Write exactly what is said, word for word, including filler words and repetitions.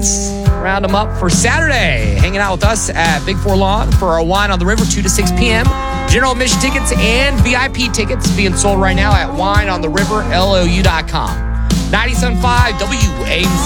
tickets. Round them up for Saturday. Hanging out with us at Big Four Lawn for our Wine on the River, two to six p.m. General admission tickets and V I P tickets being sold right now at wine on the river L O U dot com. ninety-seven point five W A M Z.